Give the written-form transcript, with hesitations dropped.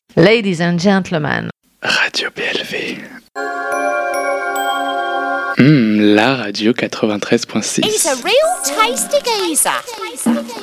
Ladies and gentlemen. Radio BLV. La radio 93.6. He's a real tasty geezer.